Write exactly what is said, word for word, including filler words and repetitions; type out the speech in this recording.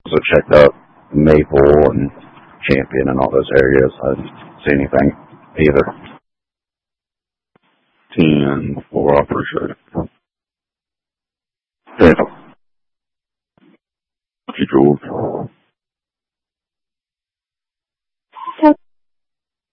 also checked out Maple and Champion and all those areas. I didn't see anything either. ten four, I appreciate it. Yeah. Thank you, George.